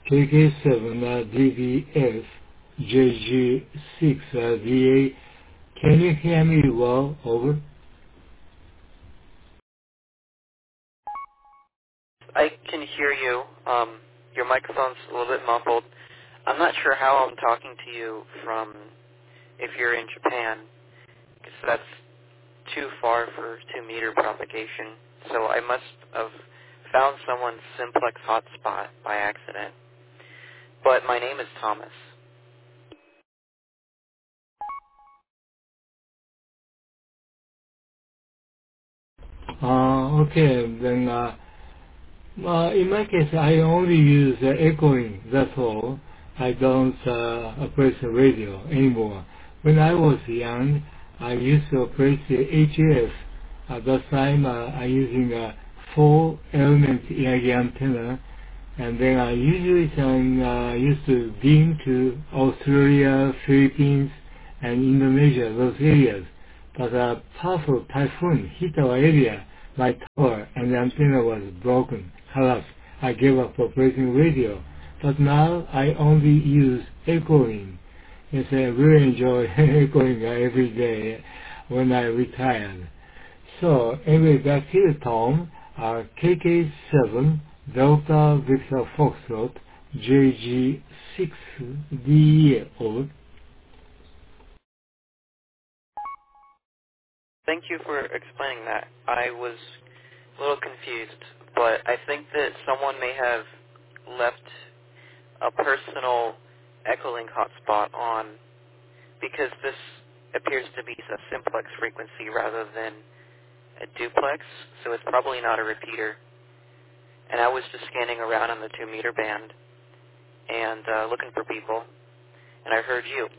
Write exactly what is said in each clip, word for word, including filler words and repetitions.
K K seven uh, D V S J G six uh, D A. Can you hear me well? Over. I can hear you. Um, your microphone's a little bit muffled. I'm not sure how I'm talking to you from if you're in Japan, because that's too far for two-meter propagation. So I must have found someone's simplex hotspot by accident. But my name is Thomas. Uh, okay, then uh, uh, in my case, I only use uh, echoing. That's all. I don't uh, operate the radio anymore. When I was young, I used to operate the H F. At that time, uh, I'm using a four-element Yagi antenna, and then I usually can, uh, used to beam to Australia, Philippines, and Indonesia, those areas. But a powerful typhoon hit our area. My tower and the antenna was broken, collapsed. I gave up operating radio. But now I only use echoing. Yes, I really enjoy echoing every day when I retired. So anyway, back to you, Tom. Uh, K K seven Delta Victor Foxtrot J G six D E over. Thank you for explaining that. I was a little confused, but I think that someone may have left a personal Echolink hotspot on because this appears to be a simplex frequency rather than a duplex, so it's probably not a repeater. And I was just scanning around on the two meter band and uh, looking for people, and I heard you.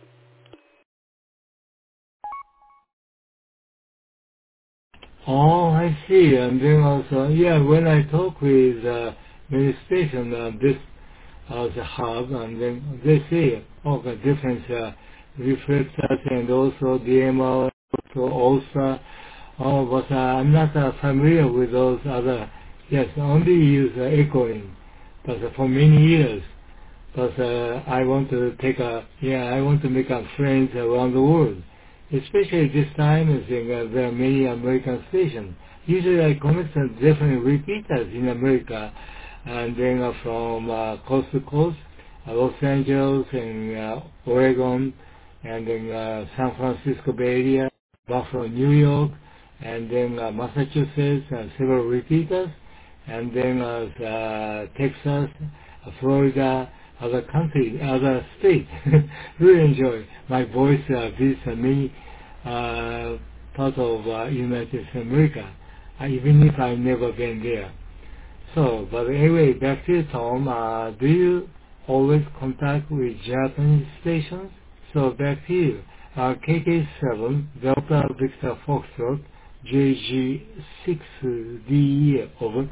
Oh, I see. And then also, yeah, when I talk with uh, many stations, uh, this uh, the hub, and then they say, oh, the different uh, reflectors and also D M R, also also, oh, but uh, I'm not uh, familiar with those other, yes, I only use uh, echoing, but uh, for many years. But uh, I want to take a, yeah, I want to make a friends around the world. Especially this time, I think uh, there are many American stations. Usually I connect on different repeaters in America, and then uh, from uh, coast to coast, uh, Los Angeles and uh, Oregon, and then uh, San Francisco Bay Area, Buffalo, New York, and then uh, Massachusetts, uh, several repeaters, and then uh, uh, Texas, uh, Florida, other countries, other states. Really enjoy my voice. Uh, this uh, many uh, part of uh, United States of America, uh, even if I've never been there. So, but anyway, back to you, Tom. Uh, do you always contact with Japanese stations? So back to you. Uh, K K seven Delta Victor Foxtrot J G six D E over.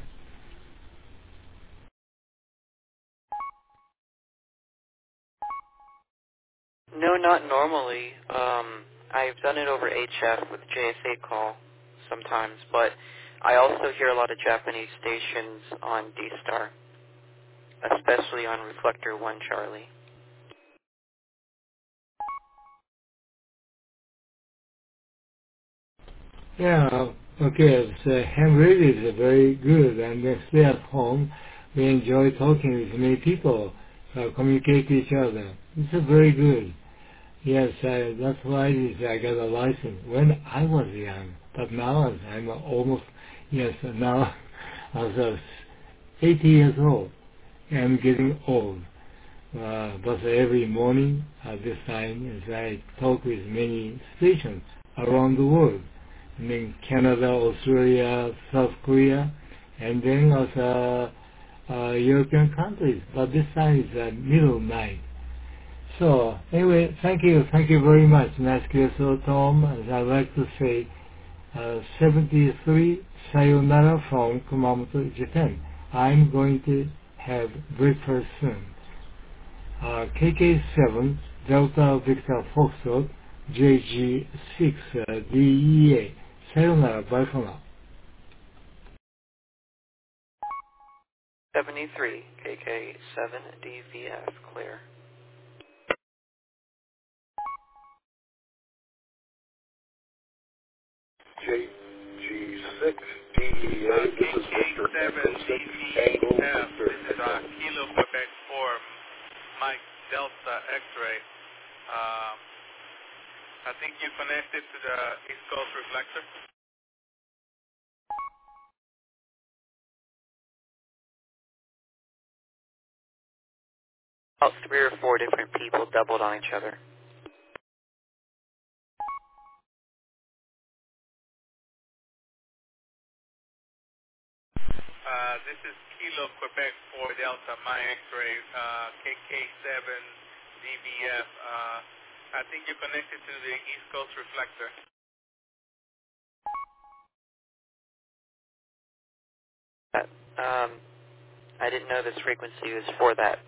No, not normally. Um, I've done it over H F with J S A call sometimes, but I also hear a lot of Japanese stations on D-Star, especially on Reflector one Charlie. Yeah, okay, so ham radio is very good, and then stay at home. We enjoy talking with many people, uh, communicate with each other. It's a very good. Yes, I, that's why it is I got a license when I was young, but now I'm almost, yes, now I was eighty years old. I'm getting old. Uh, but every morning at this time, as I talk with many stations around the world. I mean, Canada, Australia, South Korea, and then also uh, European countries. But this time is uh, middle night. So anyway, thank you, thank you very much. Nice to so Tom. As I like to say, uh, seventy-three sayonara from Kumamoto, Japan. I'm going to have breakfast soon. Uh, K K seven Delta Victor Foxtrot J G six uh, D E A. Sayonara, bye for now. seventy-three, K K seven D V F, clear. J G six D E A, uh, this is Victor Echo six, Tango, Victor This is uh, Kilo Quebec four, Mike Delta X-ray. Uh, I think you connected to the East Coast reflector. About three or four different people doubled on each other. Uh, this is Kilo Quebec four Delta, my X-ray, uh, K K seven D V F. Uh, I think you connected to the East Coast reflector. Um, I didn't know this frequency was for that.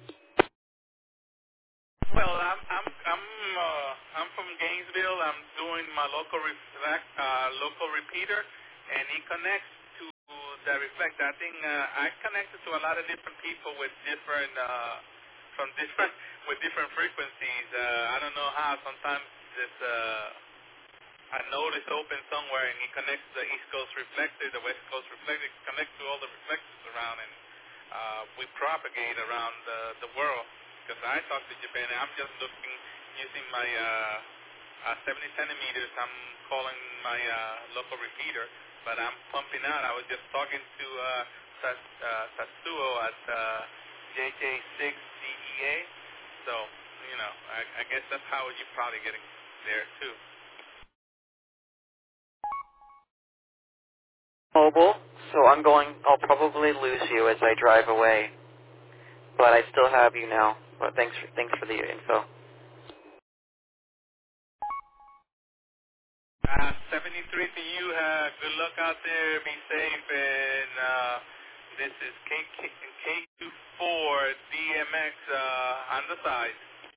Well, I'm I'm I'm uh, I'm from Gainesville. I'm doing my local reflect uh, local repeater, and it connects to the reflector. I think uh, I connected to a lot of different people with different uh, from different with different frequencies. Uh, I don't know how. Sometimes this uh, a node is open somewhere, and it connects to the East Coast reflector, the West Coast reflector. It connects to all the reflectors around, and uh, we propagate around the, the world. Because I talk to Japan, and I'm just looking using my uh, uh, seventy centimeters. I'm calling my uh, local repeater, but I'm pumping out. I was just talking to uh, Sats, uh, Satsuo at uh, J J six D E A. So, you know, I, I guess that's how you're probably getting there too. Mobile, so I'm going, I'll probably lose you as I drive away, but I still have you now. But thanks for, thanks for the info. Uh, seventy-three to you. Uh, good luck out there. Be safe. And uh, this is K Q four D M X uh, on the side.